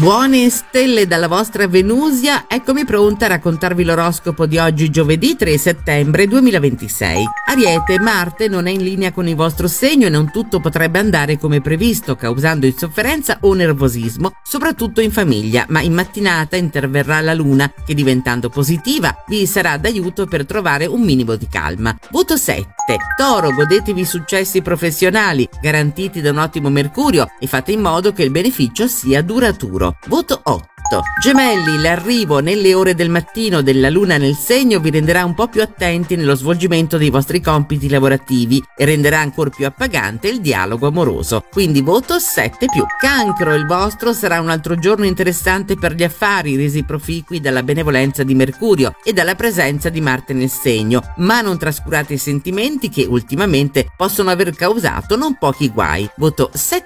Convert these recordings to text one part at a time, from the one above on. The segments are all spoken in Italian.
Buone stelle dalla vostra Venusia, eccomi pronta a raccontarvi l'oroscopo di oggi, giovedì 3 settembre 2026. Ariete, Marte non è in linea con il vostro segno e non tutto potrebbe andare come previsto, causando insofferenza o nervosismo, soprattutto in famiglia, ma in mattinata interverrà la Luna che, diventando positiva, vi sarà d'aiuto per trovare un minimo di calma. Voto 7. Toro, godetevi successi professionali garantiti da un ottimo Mercurio e fate in modo che il beneficio sia duraturo. Voto 8. Gemelli, l'arrivo nelle ore del mattino della Luna nel segno vi renderà un po' più attenti nello svolgimento dei vostri compiti lavorativi e renderà ancora più appagante il dialogo amoroso. Quindi voto 7+. Cancro, il vostro sarà un altro giorno interessante per gli affari, resi proficui dalla benevolenza di Mercurio e dalla presenza di Marte nel segno, ma non trascurate i sentimenti che ultimamente possono aver causato non pochi guai. Voto 7-.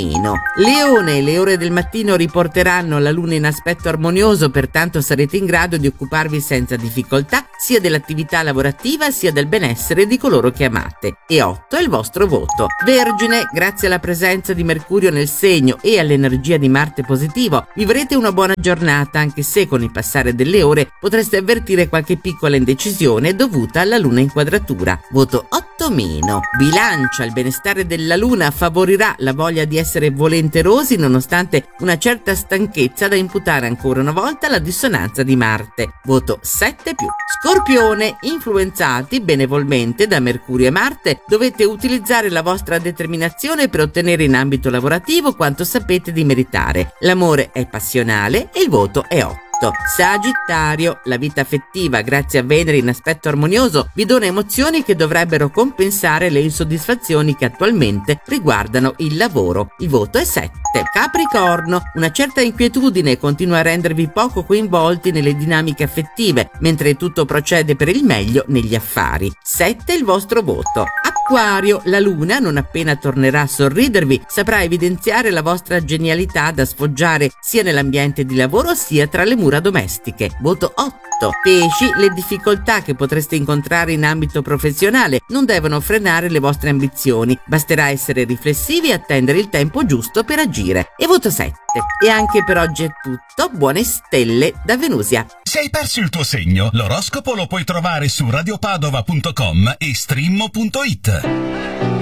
Leone, le ore del mattino riporteranno la Luna in aspetto armonioso, pertanto sarete in grado di occuparvi senza difficoltà sia dell'attività lavorativa sia del benessere di coloro che amate. E 8 è il vostro voto. Vergine, grazie alla presenza di Mercurio nel segno e all'energia di Marte positivo, vivrete una buona giornata, anche se con il passare delle ore potreste avvertire qualche piccola indecisione dovuta alla Luna in quadratura. Voto 8-. Bilancia, il benestare della Luna favorirà la voglia di essere volenterosi nonostante una certa stanchezza da imputare ancora una volta alla dissonanza di Marte. Voto 7+. Scorpione, influenzati benevolmente da Mercurio e Marte, dovete utilizzare la vostra determinazione per ottenere in ambito lavorativo quanto sapete di meritare. L'amore è passionale e il voto è 8. Sagittario, la vita affettiva, grazie a Venere in aspetto armonioso, vi dona emozioni che dovrebbero compensare le insoddisfazioni che attualmente riguardano il lavoro. Il voto è 7. Capricorno, una certa inquietudine continua a rendervi poco coinvolti nelle dinamiche affettive, mentre tutto procede per il meglio negli affari. 7 è il vostro voto. Acquario, la Luna, non appena tornerà a sorridervi, saprà evidenziare la vostra genialità da sfoggiare sia nell'ambiente di lavoro sia tra le mura domestiche. Voto 8. Pesci, le difficoltà che potreste incontrare in ambito professionale non devono frenare le vostre ambizioni, basterà essere riflessivi e attendere il tempo giusto per agire. E voto 7. E anche per oggi è tutto, buone stelle da Venusia. Se hai perso il tuo segno, l'oroscopo lo puoi trovare su radiopadova.com e stream.it.